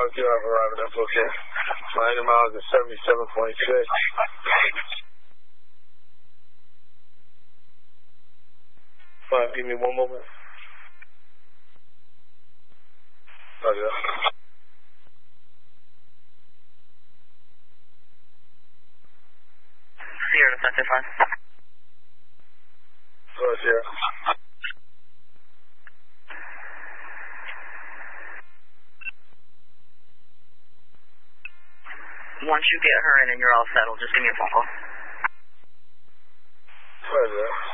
Fuck you, I'm arriving. That's okay. 90 miles at 77.6. Fine, give me one moment. Oh, yeah. Sierra, that's fine. Oh, yeah. Once you get her in and you're all settled, just give me a phone call. Oh, yeah.